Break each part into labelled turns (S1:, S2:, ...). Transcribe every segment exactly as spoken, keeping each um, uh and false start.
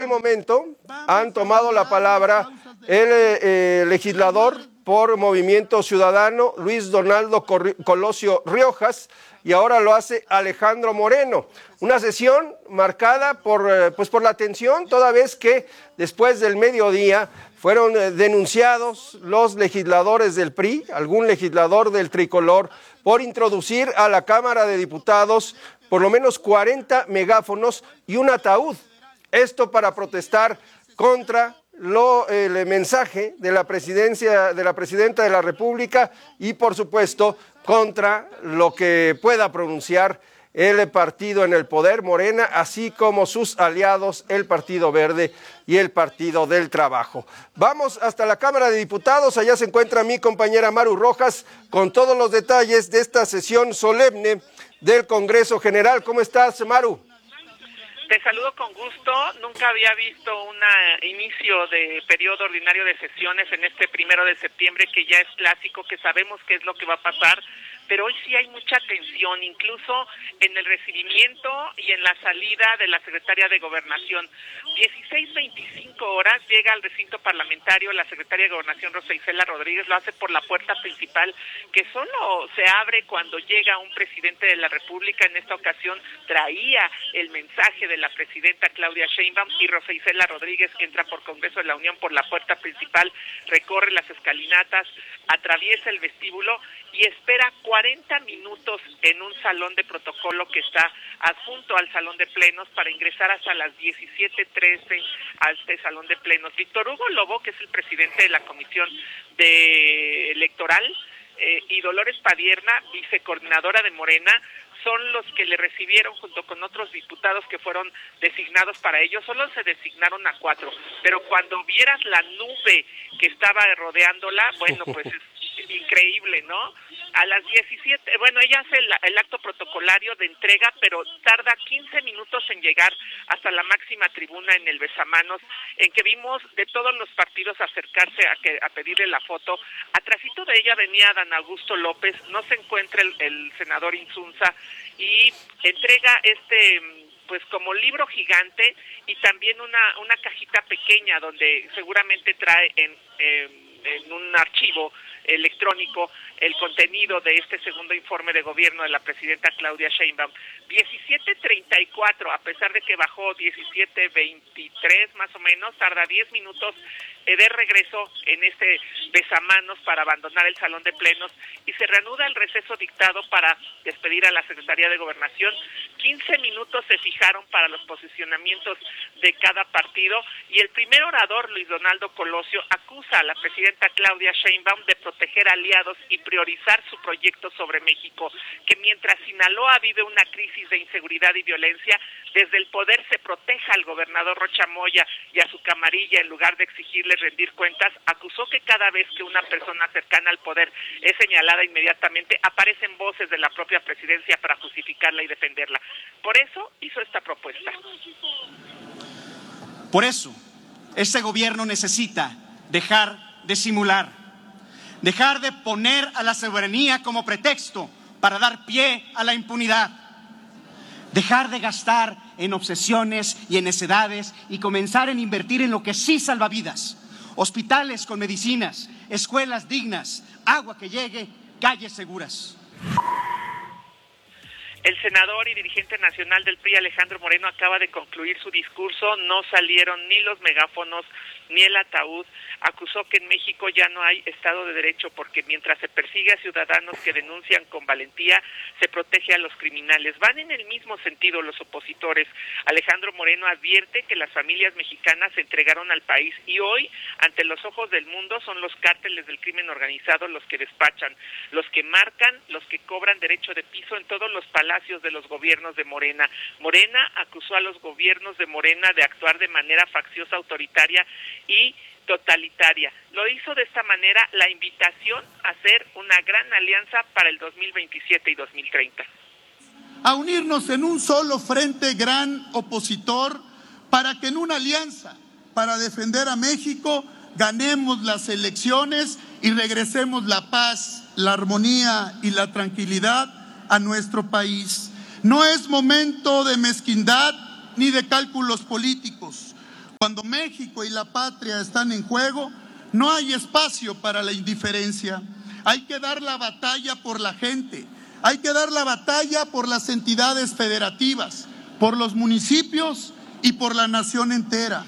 S1: momento han tomado la palabra el eh, legislador por Movimiento Ciudadano, Luis Donaldo Colosio Riojas, y ahora lo hace Alejandro Moreno. Una sesión marcada por, eh, pues por la tensión, toda vez que después del mediodía fueron eh, denunciados los legisladores del P R I, algún legislador del tricolor, por introducir a la Cámara de Diputados por lo menos cuarenta megáfonos y un ataúd. Esto para protestar contra lo, el mensaje de la presidencia, de la presidenta de la República y, por supuesto, contra lo que pueda pronunciar el partido en el poder, Morena, así como sus aliados, el Partido Verde y el Partido del Trabajo. Vamos hasta la Cámara de Diputados, allá se encuentra mi compañera Maru Rojas con todos los detalles de esta sesión solemne del Congreso General. ¿Cómo estás, Maru?
S2: Te saludo con gusto. Nunca había visto un inicio de periodo ordinario de sesiones en este primero de septiembre, que ya es clásico, que sabemos qué es lo que va a pasar, pero hoy sí hay mucha tensión, incluso en el recibimiento y en la salida de la secretaria de Gobernación. dieciséis veinticinco horas llega al recinto parlamentario la secretaria de Gobernación, Rosa Isela Rodríguez, lo hace por la puerta principal, que solo se abre cuando llega un presidente de la República. En esta ocasión traía el mensaje de la presidenta Claudia Sheinbaum, y Rosa Isela Rodríguez entra por Congreso de la Unión por la puerta principal, recorre las escalinatas, atraviesa el vestíbulo y espera cuarenta minutos en un salón de protocolo que está adjunto al salón de plenos para ingresar hasta las diecisiete trece a este salón de plenos. Víctor Hugo Lobo, que es el presidente de la Comisión de Electoral, eh, y Dolores Padierna, vicecoordinadora de Morena, son los que le recibieron junto con otros diputados que fueron designados para ello. Solo se designaron a cuatro, pero cuando vieras la nube que estaba rodeándola, bueno, pues es increíble, ¿no? A las diecisiete, bueno, ella hace el, el acto protocolario de entrega, pero tarda quince minutos en llegar hasta la máxima tribuna en el besamanos, en que vimos de todos los partidos acercarse a, que, a pedirle la foto. Atrasito de ella venía Dan Augusto López, no se encuentra el, el senador Insunza, y entrega este, pues como libro gigante, y también una, una cajita pequeña donde seguramente trae en, eh, en un archivo electrónico el contenido de este segundo informe de gobierno de la presidenta Claudia Sheinbaum. diecisiete treinta y cuatro, a pesar de que bajó diecisiete veintitrés más o menos, tarda diez minutos de regreso en este besamanos para abandonar el salón de plenos, y se reanuda el receso dictado para despedir a la Secretaría de Gobernación. quince minutos se fijaron para los posicionamientos de cada partido, y el primer orador, Luis Donaldo Colosio, acusa a la presidenta Claudia Sheinbaum de proteger aliados y priorizar su proyecto sobre México, que mientras Sinaloa vive una crisis de inseguridad y violencia, desde el poder se proteja al gobernador Rocha Moya y a su camarilla en lugar de exigirle rendir cuentas. Acusó que cada vez que una persona cercana al poder es señalada, inmediatamente aparecen voces de la propia presidencia para justificarla y defenderla. Por eso hizo esta propuesta.
S3: Por eso, este gobierno necesita dejar de simular, dejar de poner a la soberanía como pretexto para dar pie a la impunidad, dejar de gastar en obsesiones y en necedades y comenzar en invertir en lo que sí salva vidas: hospitales con medicinas, escuelas dignas, agua que llegue, calles seguras.
S2: El senador y dirigente nacional del P R I, Alejandro Moreno, acaba de concluir su discurso. No salieron ni los megáfonos ni el ataúd. Acusó que en México ya no hay Estado de Derecho, porque mientras se persigue a ciudadanos que denuncian con valentía, se protege a los criminales. Van en el mismo sentido los opositores. Alejandro Moreno advierte que las familias mexicanas se entregaron al país, y hoy, ante los ojos del mundo, son los cárteles del crimen organizado los que despachan, los que marcan, los que cobran derecho de piso en todos los palacios de los gobiernos de Morena. Morena acusó a los gobiernos de Morena de actuar de manera facciosa, autoritaria y totalitaria. Lo hizo de esta manera la invitación a hacer una gran alianza para el dos mil veintisiete y dos mil treinta.
S4: A unirnos en un solo frente gran opositor, para que en una alianza para defender a México ganemos las elecciones y regresemos la paz, la armonía y la tranquilidad a nuestro país. No es momento de mezquindad ni de cálculos políticos. Cuando México y la patria están en juego, no hay espacio para la indiferencia. Hay que dar la batalla por la gente, hay que dar la batalla por las entidades federativas, por los municipios y por la nación entera.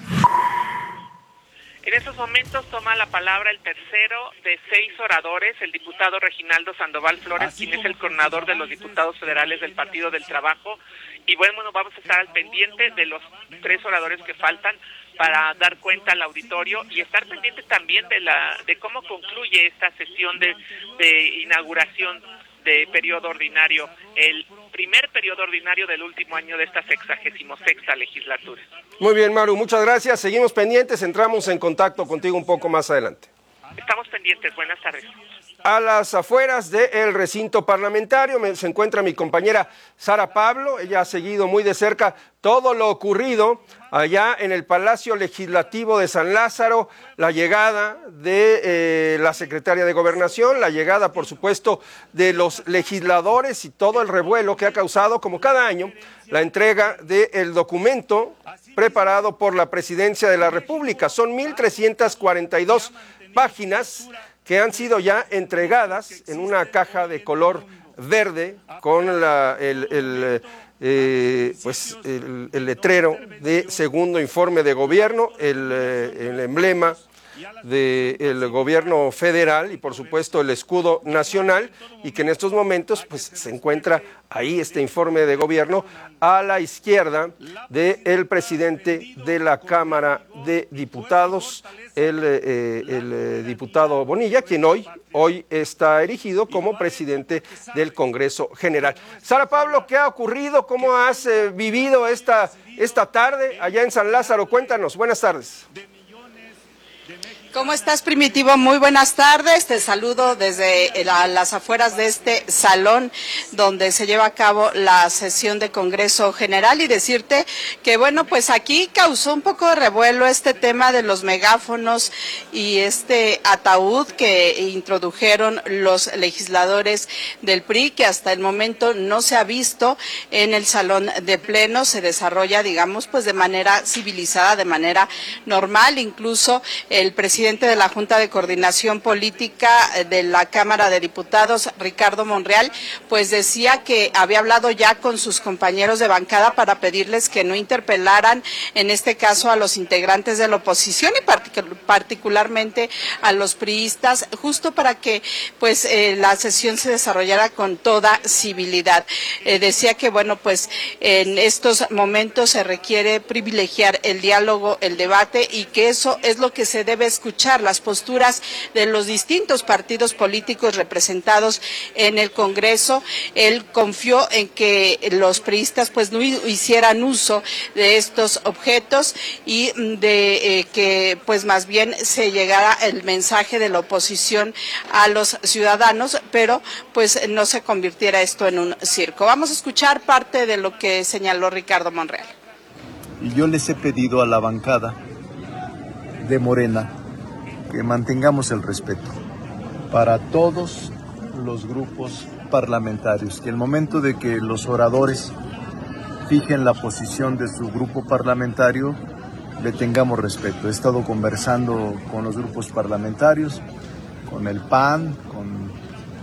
S2: En estos momentos toma la palabra el tercero de seis oradores, el diputado Reginaldo Sandoval Flores, quien es el coordinador de los diputados federales del Partido del Trabajo. Y bueno, vamos a estar al pendiente de los tres oradores que faltan para dar cuenta al auditorio y estar pendiente también de la de cómo concluye esta sesión de, de inauguración de periodo ordinario, el primer periodo ordinario del último año de esta sexagésimo sexta legislatura.
S1: Muy bien, Maru, muchas gracias. Seguimos pendientes, entramos en contacto contigo un poco más adelante.
S2: Estamos pendientes, buenas tardes.
S1: A las afueras del recinto parlamentario se encuentra mi compañera Sara Pablo. Ella ha seguido muy de cerca todo lo ocurrido allá en el Palacio Legislativo de San Lázaro, la llegada de eh, la secretaria de Gobernación, la llegada, por supuesto, de los legisladores y todo el revuelo que ha causado, como cada año, la entrega del documento preparado por la Presidencia de la República. Son mil trescientas cuarenta y dos páginas que han sido ya entregadas en una caja de color verde con la, el, el, eh, pues el, el letrero de segundo informe de gobierno, el, el emblema del gobierno federal y por supuesto el escudo nacional, y que en estos momentos pues se encuentra ahí este informe de gobierno a la izquierda del presidente de la Cámara de Diputados, el, eh, el diputado Bonilla, quien hoy, hoy está erigido como presidente del Congreso General. Sara Pablo, ¿qué ha ocurrido? ¿Cómo has eh, vivido esta, esta tarde allá en San Lázaro? Cuéntanos, buenas tardes.
S5: ¿Cómo estás, Primitivo? Muy buenas tardes, te saludo desde la, las afueras de este salón donde se lleva a cabo la sesión de Congreso General y decirte que, bueno, pues aquí causó un poco de revuelo este tema de los megáfonos y este ataúd que introdujeron los legisladores del P R I, que hasta el momento no se ha visto en el salón de pleno, se desarrolla, digamos, pues de manera civilizada, de manera normal, incluso el presidente presidente de la Junta de Coordinación Política de la Cámara de Diputados, Ricardo Monreal, pues decía que había hablado ya con sus compañeros de bancada para pedirles que no interpelaran, en este caso, a los integrantes de la oposición y partic- particularmente a los priistas, justo para que pues eh, la sesión se desarrollara con toda civilidad. Eh, decía que, bueno, pues en estos momentos se requiere privilegiar el diálogo, el debate, y que eso es lo que se debe escuchar, las posturas de los distintos partidos políticos representados en el Congreso. Él confió en que los priistas pues no hicieran uso de estos objetos y de eh, que pues más bien se llegara el mensaje de la oposición a los ciudadanos, pero pues no se convirtiera esto en un circo. Vamos a escuchar parte de lo que señaló Ricardo Monreal.
S6: Y yo les he pedido a la bancada de Morena que mantengamos el respeto para todos los grupos parlamentarios, que el momento de que los oradores fijen la posición de su grupo parlamentario, le tengamos respeto. He estado conversando con los grupos parlamentarios, con el P A N, con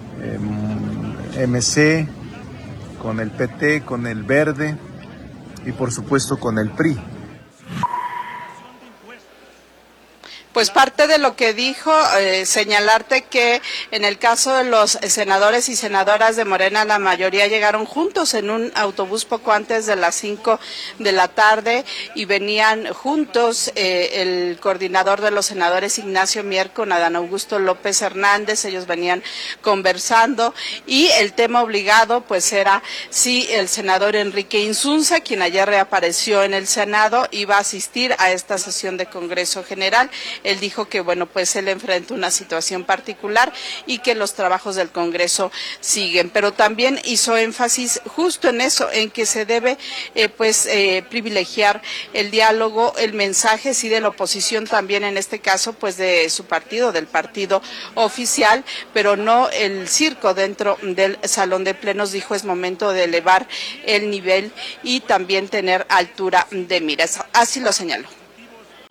S6: eh, M C, con el P T, con el Verde y por supuesto con el P R I.
S5: Pues parte de lo que dijo, eh, señalarte que en el caso de los senadores y senadoras de Morena, la mayoría llegaron juntos en un autobús poco antes de las cinco de la tarde y venían juntos eh, el coordinador de los senadores, Ignacio Mier, con Adán Augusto López Hernández. Ellos venían conversando y el tema obligado pues era si el senador Enrique Insunza, quien ayer reapareció en el Senado, iba a asistir a esta sesión de Congreso General. Él dijo que, bueno, pues él enfrenta una situación particular y que los trabajos del Congreso siguen, pero también hizo énfasis justo en eso, en que se debe eh, pues eh, privilegiar el diálogo, el mensaje, sí, de la oposición también, en este caso, pues de su partido, del partido oficial, pero no el circo dentro del salón de plenos. Dijo, es momento de elevar el nivel y también tener altura de miras. Así lo señaló.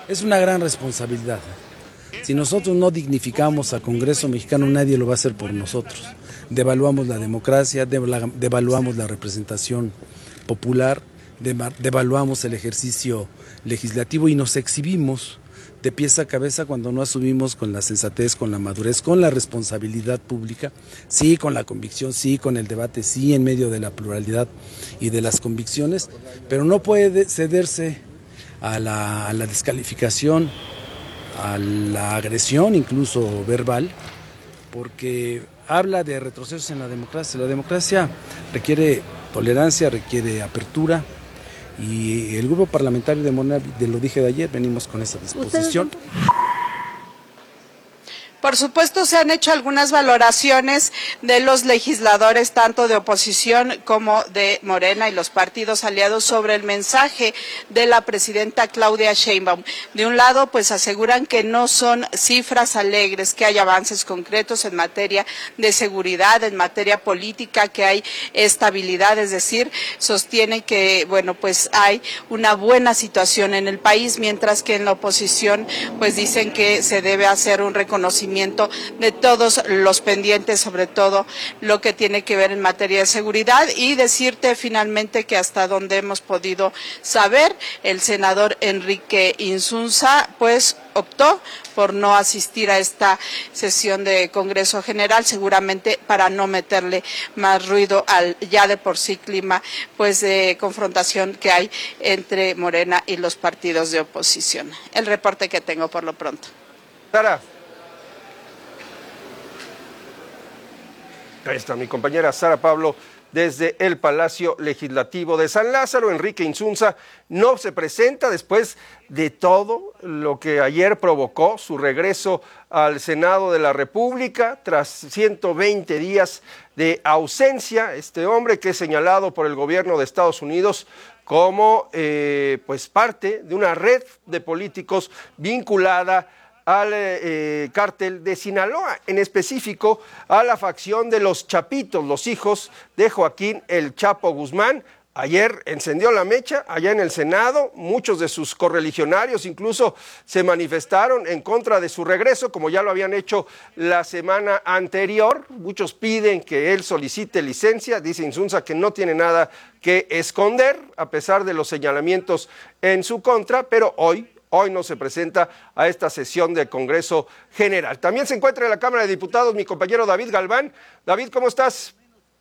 S7: Es una gran responsabilidad. Si nosotros no dignificamos al Congreso mexicano, nadie lo va a hacer por nosotros. Devaluamos la democracia, devaluamos la representación popular, devaluamos el ejercicio legislativo y nos exhibimos de pies a cabeza cuando no asumimos con la sensatez, con la madurez, con la responsabilidad pública, sí, con la convicción, sí, con el debate, sí, en medio de la pluralidad y de las convicciones, pero no puede cederse a la, a la descalificación, a la agresión incluso verbal, porque habla de retrocesos en la democracia. La democracia requiere tolerancia, requiere apertura, y el grupo parlamentario de Morena, de lo dije de ayer, venimos con esa disposición.
S5: Por supuesto, se han hecho algunas valoraciones de los legisladores, tanto de oposición como de Morena y los partidos aliados, sobre el mensaje de la presidenta Claudia Sheinbaum. De un lado, pues aseguran que no son cifras alegres, que hay avances concretos en materia de seguridad, en materia política, que hay estabilidad, es decir, sostienen que, bueno, pues hay una buena situación en el país, mientras que en la oposición, pues dicen que se debe hacer un reconocimiento de todos los pendientes, sobre todo lo que tiene que ver en materia de seguridad. Y decirte finalmente que hasta donde hemos podido saber, el senador Enrique Insunza pues optó por no asistir a esta sesión de Congreso General, seguramente para no meterle más ruido al ya de por sí clima pues de confrontación que hay entre Morena y los partidos de oposición. El reporte que tengo por lo pronto.
S1: Sara. Ahí está mi compañera Sara Pablo desde el Palacio Legislativo de San Lázaro. Enrique Insunza no se presenta después de todo lo que ayer provocó su regreso al Senado de la República tras ciento veinte días de ausencia. Este hombre que es señalado por el gobierno de Estados Unidos como eh, pues parte de una red de políticos vinculada al eh, cártel de Sinaloa, en específico a la facción de los Chapitos, los hijos de Joaquín El Chapo Guzmán. Ayer encendió la mecha allá en el Senado, muchos de sus correligionarios incluso se manifestaron en contra de su regreso, como ya lo habían hecho la semana anterior. Muchos piden que él solicite licencia, dice Insunza que no tiene nada que esconder, a pesar de los señalamientos en su contra, pero hoy Hoy no se presenta a esta sesión del Congreso General. También se encuentra en la Cámara de Diputados mi compañero David Galván. David, ¿cómo estás?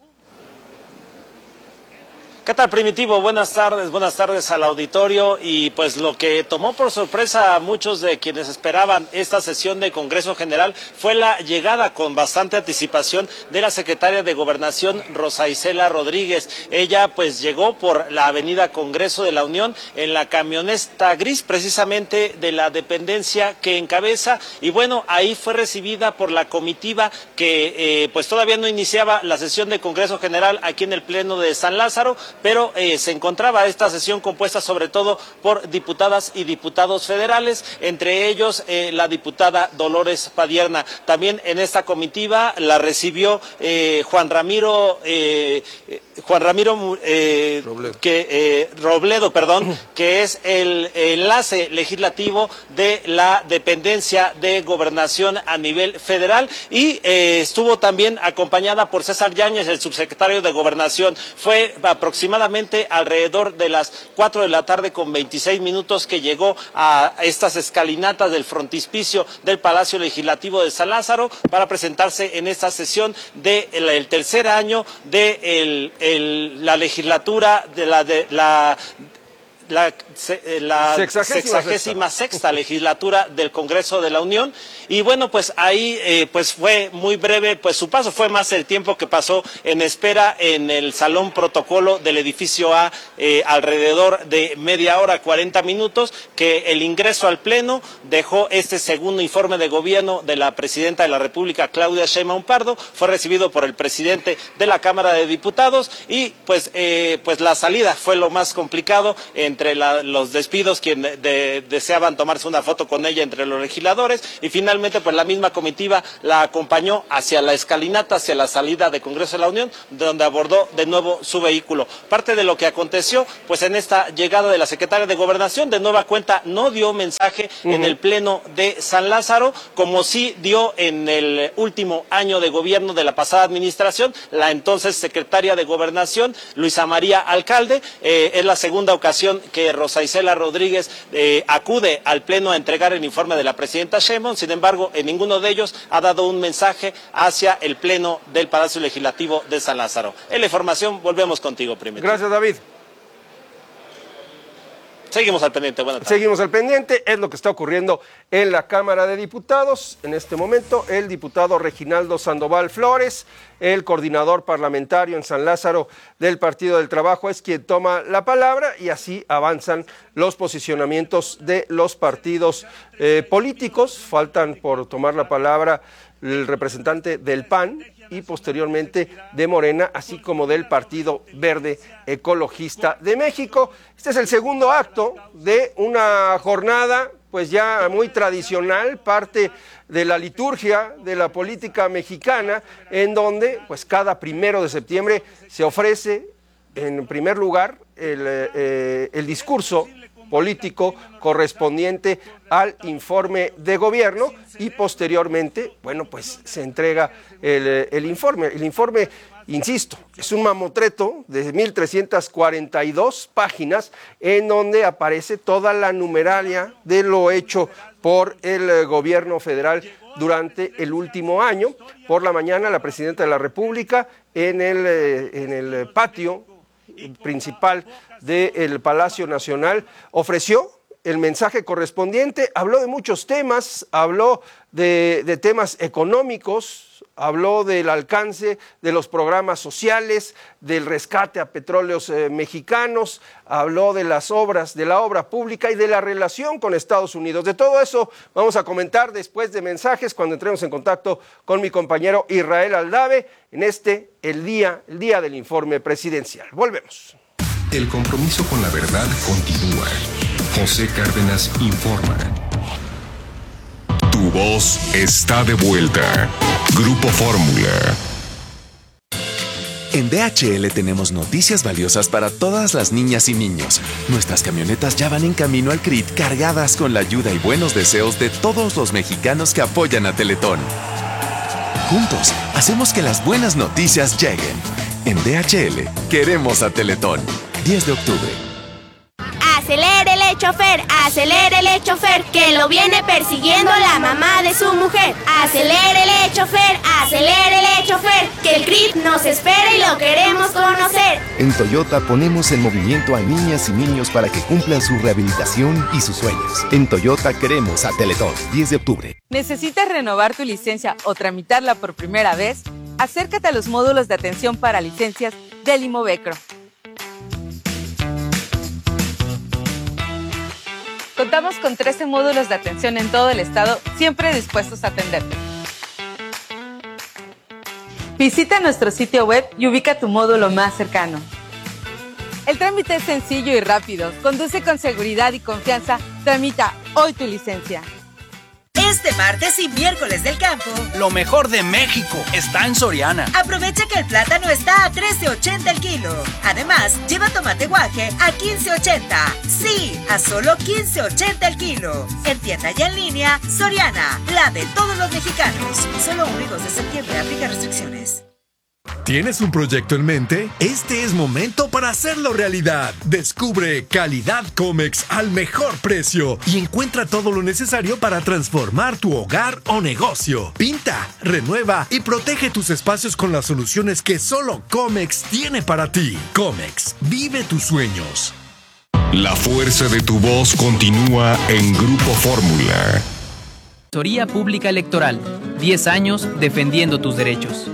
S8: ¿Qué tal, Primitivo? Buenas tardes, buenas tardes al auditorio. Y pues lo que tomó por sorpresa a muchos de quienes esperaban esta sesión de Congreso General fue la llegada con bastante anticipación de la secretaria de Gobernación, Rosa Isela Rodríguez. Ella pues llegó por la avenida Congreso de la Unión en la camioneta gris, precisamente de la dependencia que encabeza, y bueno, ahí fue recibida por la comitiva que eh, pues todavía no iniciaba la sesión de Congreso General aquí en el Pleno de San Lázaro, pero eh, se encontraba esta sesión compuesta sobre todo por diputadas y diputados federales, entre ellos eh, la diputada Dolores Padierna. También en esta comitiva la recibió eh, Juan Ramiro eh, Juan Ramiro eh, Robledo. Que, eh, Robledo, perdón, que es el enlace legislativo de la dependencia de gobernación a nivel federal, y eh, estuvo también acompañada por César Yáñez, el subsecretario de Gobernación. Fue aproximadamente aproximadamente alrededor de las cuatro de la tarde con veintiséis minutos que llegó a estas escalinatas del frontispicio del Palacio Legislativo de San Lázaro para presentarse en esta sesión del de tercer año de el, el, la legislatura de la de la la, la sexagésima, sexagésima sexta legislatura del Congreso de la Unión. Y bueno, pues ahí eh, pues fue muy breve, pues su paso fue más el tiempo que pasó en espera en el Salón Protocolo del edificio A, eh, alrededor de media hora, cuarenta minutos, que el ingreso al Pleno dejó este segundo informe de gobierno de la Presidenta de la República, Claudia Sheinbaum Pardo. Fue recibido por el presidente de la Cámara de Diputados y pues, eh, pues la salida fue lo más complicado, en entre la, los despidos, quien de, deseaban tomarse una foto con ella entre los legisladores, y finalmente pues la misma comitiva la acompañó hacia la escalinata, hacia la salida de Congreso de la Unión, donde abordó de nuevo su vehículo. Parte de lo que aconteció pues en esta llegada de la secretaria de Gobernación, de nueva cuenta no dio mensaje uh-huh. en el pleno de San Lázaro, como sí dio en el último año de gobierno de la pasada administración, la entonces secretaria de Gobernación, Luisa María Alcalde. Eh, es la segunda ocasión que Rosa Isela Rodríguez eh, acude al pleno a entregar el informe de la presidenta Sheinbaum. Sin embargo, en ninguno de ellos ha dado un mensaje hacia el pleno del Palacio Legislativo de San Lázaro. En la información, volvemos contigo primero.
S1: Gracias, David.
S8: Seguimos al pendiente, buenas tardes.
S1: Seguimos al pendiente, es lo que está ocurriendo en la Cámara de Diputados. En este momento, el diputado Reginaldo Sandoval Flores, el coordinador parlamentario en San Lázaro del Partido del Trabajo, es quien toma la palabra y así avanzan los posicionamientos de los partidos eh, políticos. Faltan por tomar la palabra el representante del P A N y posteriormente de Morena, así como del Partido Verde Ecologista de México. Este es el segundo acto de una jornada pues ya muy tradicional, parte de la liturgia de la política mexicana, en donde pues cada primero de septiembre se ofrece en primer lugar el, eh, el discurso político correspondiente al informe de gobierno y posteriormente, bueno, pues se entrega el, el informe. El informe, insisto, es un mamotreto de mil trescientas cuarenta y dos páginas en donde aparece toda la numeralia de lo hecho por el gobierno federal durante el último año. Por la mañana, la presidenta de la República en el, en el patio principal del Palacio Nacional ofreció el mensaje correspondiente, habló de muchos temas, habló de, de temas económicos, habló del alcance de los programas sociales, del rescate a petróleos eh, mexicanos, habló de las obras, de la obra pública y de la relación con Estados Unidos. De todo eso vamos a comentar después de mensajes, cuando entremos en contacto con mi compañero Israel Aldave, en este, el día, el día del informe presidencial. Volvemos.
S9: El compromiso con la verdad continúa. José Cárdenas informa. Tu voz está de vuelta. Grupo Fórmula.
S10: En D H L tenemos noticias valiosas para todas las niñas y niños. Nuestras camionetas ya van en camino al C R I T cargadas con la ayuda y buenos deseos de todos los mexicanos que apoyan a Teletón. Juntos, hacemos que las buenas noticias lleguen. En D H L, queremos a Teletón. diez de octubre.
S11: Acelérele, chofer, acelérele, chofer, que lo viene persiguiendo la mamá de su mujer. Acelérele, chofer, acelérele, chofer, que el C R I T nos espera y lo queremos conocer.
S12: En Toyota ponemos en movimiento a niñas y niños para que cumplan su rehabilitación y sus sueños. En Toyota queremos a Teletón. diez de octubre.
S13: ¿Necesitas renovar tu licencia o tramitarla por primera vez? Acércate a los módulos de atención para licencias del Imovecro. Contamos con trece módulos de atención en todo el estado, siempre dispuestos a atenderte. Visita nuestro sitio web y ubica tu módulo más cercano. El trámite es sencillo y rápido. Conduce con seguridad y confianza. Tramita hoy tu licencia.
S14: Este martes y miércoles del campo,
S15: lo mejor de México está en Soriana.
S14: Aprovecha que el plátano está a trece ochenta el kilo. Además, lleva tomate guaje a quince ochenta. Sí, a solo quince ochenta el kilo. En tienda y en línea, Soriana, la de todos los mexicanos. Solo uno y dos de septiembre, aplica restricciones.
S16: ¿Tienes un proyecto en mente? Este es momento para hacerlo realidad. Descubre Calidad Comex al mejor precio y encuentra todo lo necesario para transformar tu hogar o negocio. Pinta, renueva y protege tus espacios con las soluciones que solo Comex tiene para ti. Comex, vive tus sueños.
S9: La fuerza de tu voz continúa en Grupo Fórmula.
S17: Asesoría Pública Electoral. diez años defendiendo tus derechos.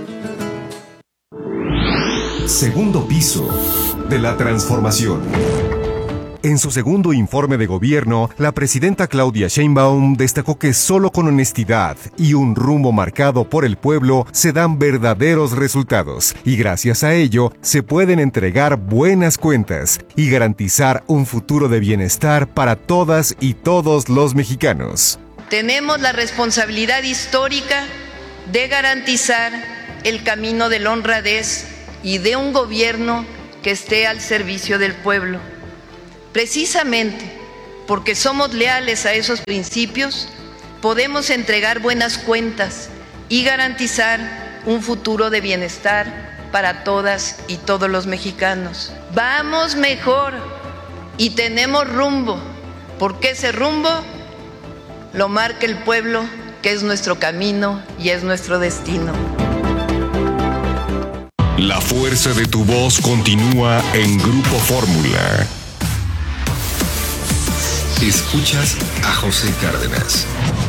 S9: Segundo piso de la transformación.
S18: En su segundo informe de gobierno, la presidenta Claudia Sheinbaum destacó que solo con honestidad y un rumbo marcado por el pueblo se dan verdaderos resultados y gracias a ello se pueden entregar buenas cuentas y garantizar un futuro de bienestar para todas y todos los mexicanos.
S19: Tenemos la responsabilidad histórica de garantizar el camino de la honradez y de un gobierno que esté al servicio del pueblo. Precisamente porque somos leales a esos principios, podemos entregar buenas cuentas y garantizar un futuro de bienestar para todas y todos los mexicanos. Vamos mejor y tenemos rumbo, porque ese rumbo lo marca el pueblo, que es nuestro camino y es nuestro destino.
S9: La fuerza de tu voz continúa en Grupo Fórmula. Escuchas a José Cárdenas.